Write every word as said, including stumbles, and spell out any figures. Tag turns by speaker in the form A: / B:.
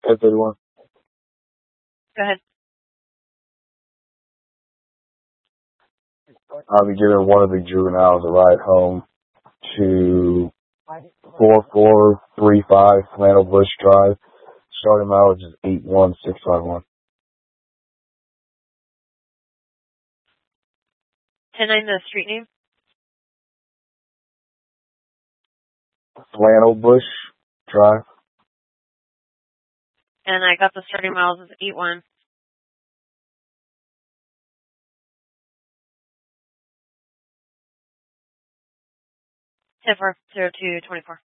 A: ten thirty-one.
B: Go ahead.
A: I'll be giving one of the juveniles a ride home to four four three five Flannel Bush Drive. Starting mileage is eight one six five one.
B: ten nine, the street name?
A: Flannel Bush Drive.
B: And I got the starting miles as eight one. ten four zero two twenty-four.